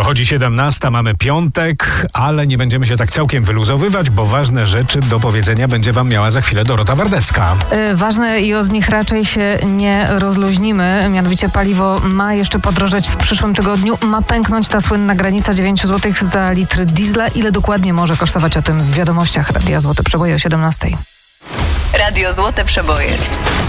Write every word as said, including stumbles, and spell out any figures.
Dochodzi siedemnasta, mamy piątek, ale nie będziemy się tak całkiem wyluzowywać, bo ważne rzeczy do powiedzenia będzie wam miała za chwilę Dorota Wardecka. Yy, ważne i od nich raczej się nie rozluźnimy. Mianowicie paliwo ma jeszcze podrożeć w przyszłym tygodniu. Ma pęknąć ta słynna granica dziewięć złotych za litr diesla. Ile dokładnie może kosztować, o tym w wiadomościach Radia Złote Przeboje o siedemnastej. Radio Złote Przeboje.